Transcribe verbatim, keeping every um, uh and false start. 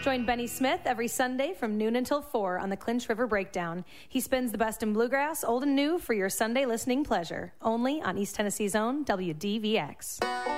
Join Benny Smith every Sunday from noon until four on the Clinch River Breakdown. He spins the best in bluegrass, old and new, for your Sunday listening pleasure. Only on East Tennessee's own W D V X.